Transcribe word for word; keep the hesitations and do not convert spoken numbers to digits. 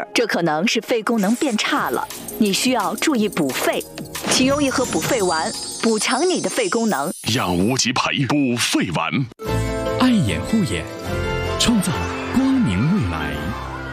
儿，这可能是肺功能变差了，你需要注意补肺。请用一盒补肺丸，补强你的肺功能。 养无极培补肺丸， 爱眼护眼，创造光明未来。